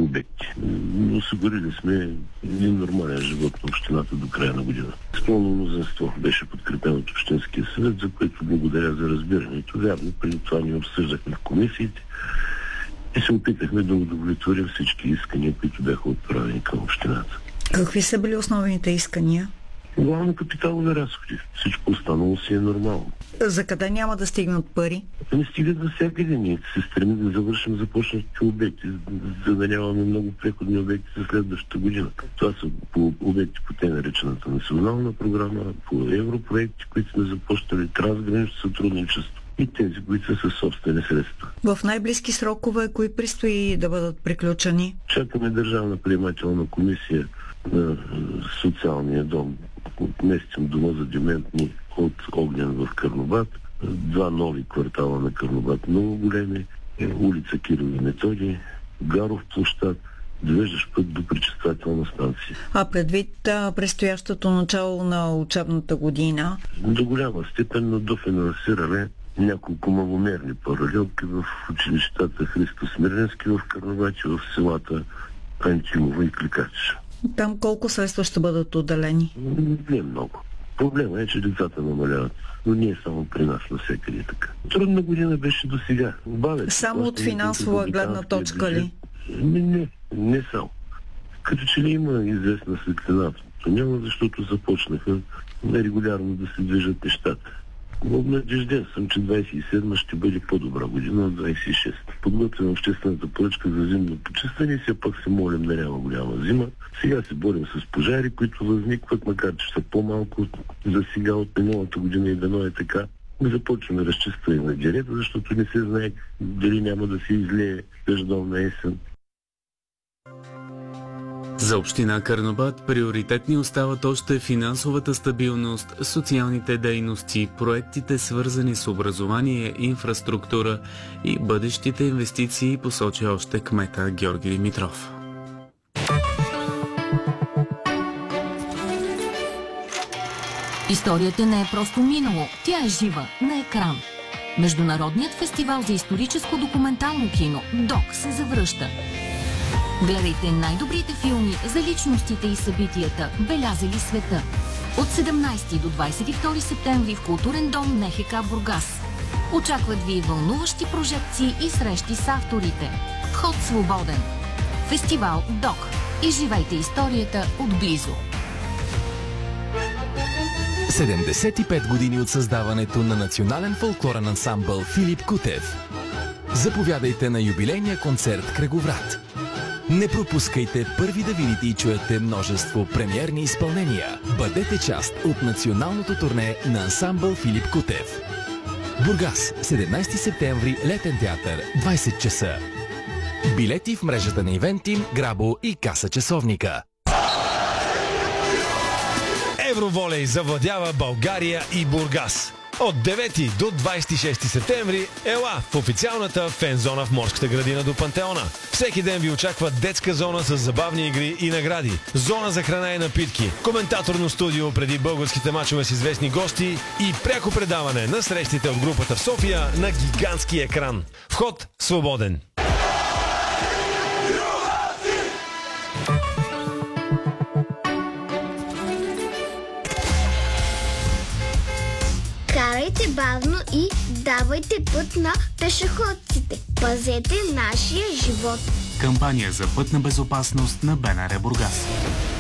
обекти. Осигурили сме един нормален живот на общината до края на година. С пълно мнозинство беше подкрепен от Общинския съвет, за което благодаря за разбирането. Вярно, преди това ни обсъждахме в комисиите и се опитахме да удовлетворим всички искания, които бяха отправени към общината. Какви са били основните искания? Главно капиталови разходи. Всичко останало си е нормално. За къде няма да стигнат пари? Не стигат за всякъде. Ние се стремим да завършим започнатите обекти, за да нямаме много преходни обекти за следващата година. Това са по обекти по те наречената национална програма, по европроекти, които сме започнали, трансгранично сътрудничество и тези, които са със собствени средства. В най-близки срокове кои предстои да бъдат приключени? Чакаме Държавна приемателна комисия на социалния дом. Отместим дома за дементни от Огнян в Карнобат. 2 нови квартала на Карнобат, много големи. Улица Кирил и Методий, Гаров площад, довеждащ път до пречиствателна станция. А предвид предстоящото начало на учебната година? До голяма степен на дофинансиране няколко маломерни паралелки в училищата Христо Смирненски в Карнобат и в селата Антимова и Кликача. Там колко средства ще бъдат отделени? Не много. Проблема е, че децата намаляват. Но не е само при нас, навсякъде така. Трудна година беше до сега. Само от финансова гледна точка ли? Не само. Като че ли има известна светлина. Няма, защото започнаха регулярно да се движат нещата. Обнадежден съм, че 27 ще бъде по-добра година от 26. Подготвяме обществената поръчка за зимно почистване и все пак се молим да няма голяма зима. Сега се борим с пожари, които възникват, макар че са по-малко за сега от миналата година и дано е така. Започваме разчистване на дерета, защото не се знае дали няма да се излее дъждовна есен. За община Карнобат приоритетни остават още финансовата стабилност, социалните дейности, проектите свързани с образование, инфраструктура и бъдещите инвестиции, посочи още кмета Георги Димитров. Историята не е просто минало, тя е жива, на екран. Международният фестивал за историческо документално кино ДОК се завръща. Гледайте най-добрите филми за личностите и събитията, белязали света. От 17 до 22 септември в културен дом НХК Бургас. Очакват ви вълнуващи прожекции и срещи с авторите. Вход свободен. Фестивал ДОК. Изживайте историята отблизо. 75 години от създаването на национален фолклорен ансамбъл Филип Кутев. Заповядайте на юбилейния концерт Кръговрат. Не пропускайте първи да видите и чуете множество премиерни изпълнения. Бъдете част от националното турне на ансамбъл Филип Кутев. Бургас, 17 септември, Летен театър, 20 часа. Билети в мрежата на Ивентим, Грабо и Каса часовника. Евроволей завладява България и Бургас. От 9 до 26 септември ела в официалната фен-зона в Морската градина до Пантеона. Всеки ден ви очаква детска зона с забавни игри и награди, зона за храна и напитки, коментаторно студио преди българските мачове с известни гости и пряко предаване на срещите от групата в София на гигантски екран. Вход свободен. Карайте бавно и давайте път на пешеходците. Пазете нашия живот. Кампания за пътна безопасност на БНР Бургас.